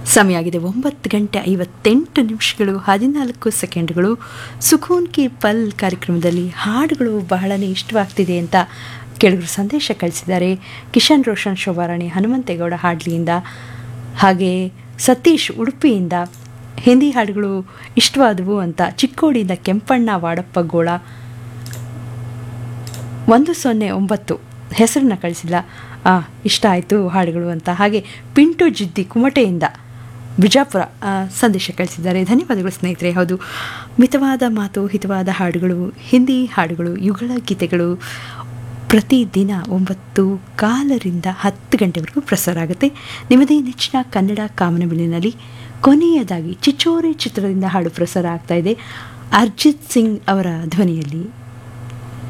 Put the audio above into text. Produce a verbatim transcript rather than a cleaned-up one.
ಸಮಯ ಆಗಿದೆ ಒಂಬತ್ತು ಗಂಟೆ ಐವತ್ತೆಂಟು ನಿಮಿಷಗಳು ಹದಿನಾಲ್ಕು ಸೆಕೆಂಡ್ಗಳು. ಸುಕೂನ್ ಕಿ ಪಲ್ ಕಾರ್ಯಕ್ರಮದಲ್ಲಿ ಹಾಡುಗಳು ಬಹಳನೇ ಇಷ್ಟವಾಗ್ತಿದೆ ಅಂತ ಕೆಲವರು ಸಂದೇಶ ಕಳಿಸಿದ್ದಾರೆ. ಕಿಶನ್ ರೋಷನ್, ಶೋಭಾರಾಣಿ, ಹನುಮಂತೇಗೌಡ ಹಾಡ್ಲಿಯಿಂದ, ಹಾಗೆ ಸತೀಶ್ ಉಡುಪಿಯಿಂದ ಹಿಂದಿ ಹಾಡುಗಳು ಇಷ್ಟವಾದವು ಅಂತ, ಚಿಕ್ಕೋಡಿಯಿಂದ ಕೆಂಪಣ್ಣ ವಾಡಪ್ಪ ಗೋಳ ಒಂದು ಸೊನ್ನೆ ಒಂಬತ್ತು ಹೆಸರನ್ನ ಕಳಿಸಿಲ್ಲ, ಇಷ್ಟ ಆಯಿತು ಹಾಡುಗಳು ಅಂತ. ಹಾಗೆ ಪಿಂಟು ಜಿದ್ದಿ ಕುಮಟೆಯಿಂದ ಬಿಜಾಪುರ ಸಂದೇಶ ಕಳಿಸಿದ್ದಾರೆ. ಧನ್ಯವಾದಗಳು ಸ್ನೇಹಿತರೆ. ಹೌದು, ಮಿತವಾದ ಮಾತು, ಹಿತವಾದ ಹಾಡುಗಳು, ಹಿಂದಿ ಹಾಡುಗಳು, ಯುಗಳ ಗೀತೆಗಳು ಪ್ರತಿದಿನ ಒಂಬತ್ತು ಕಾಲರಿಂದ ಹತ್ತು ಗಂಟೆವರೆಗೂ ಪ್ರಸಾರ ಆಗುತ್ತೆ. ನಿಮ್ಮದೇ ನೆಚ್ಚಿನ ಕನ್ನಡ ಕಾಮನಬಿಲ್ಲಿನಲ್ಲಿ ಕೊನೆಯದಾಗಿ ಚಿಚೋರೆ ಚಿತ್ರದಿಂದ ಹಾಡು ಪ್ರಸಾರ ಆಗ್ತಾ ಇದೆ, ಅರ್ಜಿತ್ ಸಿಂಗ್ ಅವರ ಧ್ವನಿಯಲ್ಲಿ.